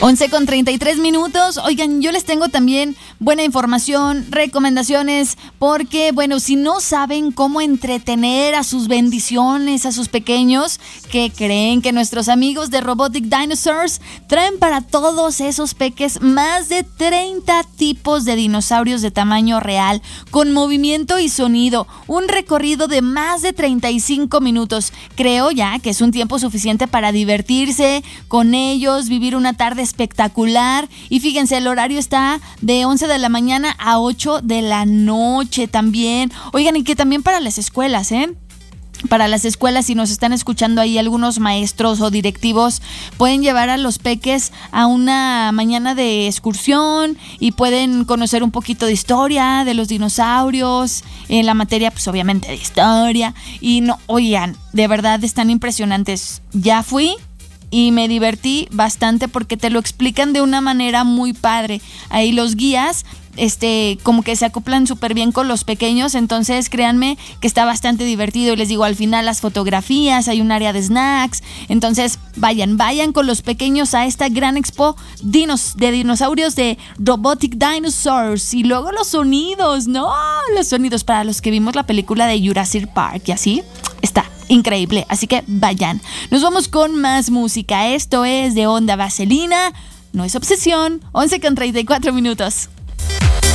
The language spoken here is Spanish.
11:33. Oigan, yo les tengo también buena información, recomendaciones, porque, bueno, si no saben cómo entretener a sus bendiciones, a sus pequeños, ¿qué creen? Que nuestros amigos de Robotic Dinosaurs traen para todos esos peques más de 30 tipos de dinosaurios de tamaño real, con movimiento y sonido, un recorrido de más de 35 minutos. Creo ya que es un tiempo suficiente para divertirse con ellos, vivir una tarde espectacular. Y fíjense, el horario está de 11 de la mañana a 8 de la noche también. Oigan, y que también para las escuelas, para las escuelas, si nos están escuchando ahí algunos maestros o directivos, pueden llevar a los peques a una mañana de excursión y pueden conocer un poquito de historia de los dinosaurios, en la materia pues obviamente de historia. Y no, oigan, de verdad están impresionantes. Ya fui y me divertí bastante porque te lo explican de una manera muy padre. Ahí los guías como que se acoplan súper bien con los pequeños, entonces créanme que está bastante divertido. Y les digo, al final las fotografías, hay un área de snacks, entonces vayan con los pequeños a esta gran expo de dinosaurios de Robotic Dinosaurs. Y luego los sonidos, los sonidos para los que vimos la película de Jurassic Park y así, está increíble, así que vayan. Nos vamos con más música. Esto es de Onda Vaselina, no es obsesión. 11:34.